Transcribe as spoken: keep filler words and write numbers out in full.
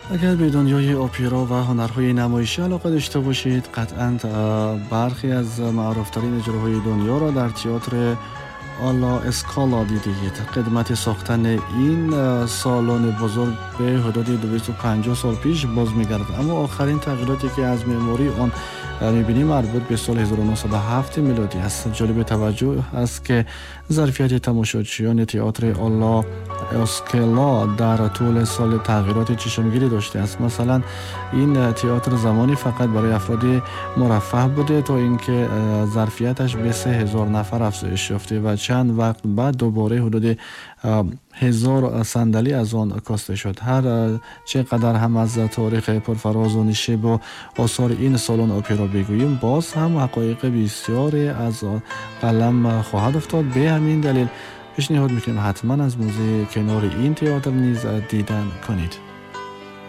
اگر به دنیای اپرا و هنرهای نمایشی علاقه داشته باشید، قطعاً برخی از معروفترین اجراهای دنیا را در تئاتر آلا اسکالا دیدید. قدمت ساختن این سالن بزرگ به حدود دویست و پنجاه سال پیش باز می‌گردد، اما آخرین تغییراتی که از معماری آن می‌بینیم مربوط به سال هزار و نهصد و هفت میلادی است. جالب توجه است که ظرفیت تماشاچیان تئاتر آلا اسکالا در طول سال تغییرات چشمگیری داشته است. مثلا این تئاتر زمانی فقط برای افراد مرفه بوده تا اینکه ظرفیتش به سه هزار نفر افزایش یافته و چند وقت بعد دوباره حدود هزار صندلی از آن کاسته شد. هر چقدر هم از تاریخ پرفراز و نشیب و آثار این سالن اپرا بگوییم، باز هم حقایق بسیاری از قلم خواهد افتاد. به همین دلیل پیشنهاد میکنیم حتما از موزه کنار این تئاتر نیز دیدن کنید.